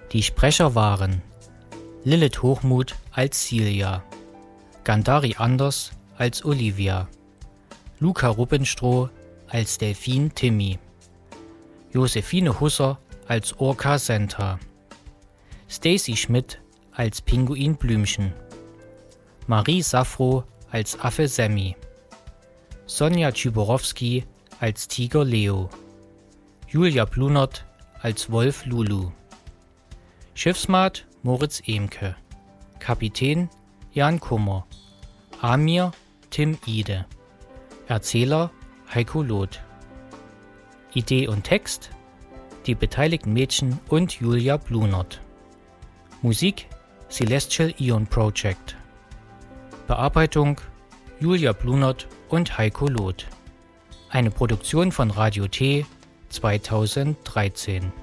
Die Sprecher waren Lilith Hochmuth als Silja, Gandari Anders als Olivia, Luca Ruppenstroh als Delfin Timmy, Josephine Husser als Orca Senta, Stacy Schmidt als Pinguin Blümchen, Marie Safro als Affe Sammy, Sonja Tschiborowski als Tiger Leo, Julia Blunert als Wolf Lulu, Schiffsmat Moritz Emke, Kapitän Jan Kummer, Amir Tim Ide, Erzähler Heiko Loth. Idee und Text die beteiligten Mädchen und Julia Blunert. Musik Celestial Ion Project. Bearbeitung Julia Blunert und Heiko Loth. Eine Produktion von Radio T 2013.